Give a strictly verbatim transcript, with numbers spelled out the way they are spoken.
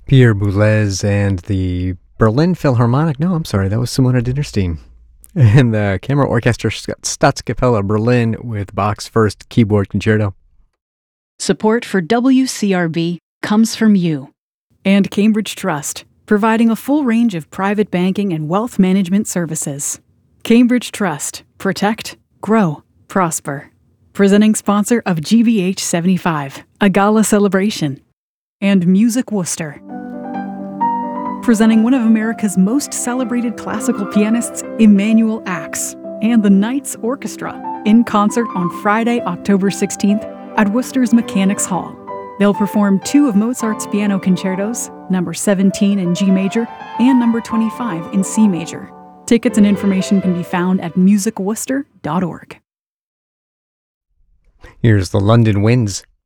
Pierre Boulez and the Berlin Philharmonic. No, I'm sorry, that was Simona Dinnerstein. And the Camera Orchestra Staatskapelle Berlin with Bach's First Keyboard Concerto. Support for W C R B comes from you. And Cambridge Trust, providing a full range of private banking and wealth management services. Cambridge Trust. Protect, grow, prosper. Presenting sponsor of G B H seventy-five, a gala celebration. And Music Worcester. Presenting one of America's most celebrated classical pianists, Emanuel Ax, and the Knights Orchestra, in concert on Friday, October sixteenth at Worcester's Mechanics Hall. They'll perform two of Mozart's piano concertos, number seventeen in G major and number twenty-five in C major. Tickets and information can be found at music worcester dot org. Here's the London Winds.